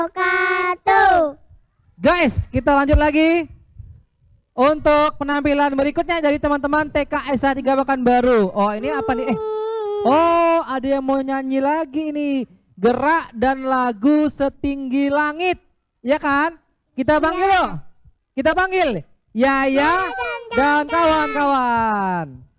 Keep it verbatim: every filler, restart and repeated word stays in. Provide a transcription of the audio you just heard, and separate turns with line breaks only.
wabarakatuh.
Guys, kita lanjut lagi untuk penampilan berikutnya dari teman-teman T K S A tiga Pekanbaru. Oh, ini apa nih? Eh, oh, ada yang mau nyanyi lagi nih. Gerak dan lagu Setinggi Langit. Ya kan? Kita panggil
Ya.
loh. Kita panggil Yaya dan kawan-kawan.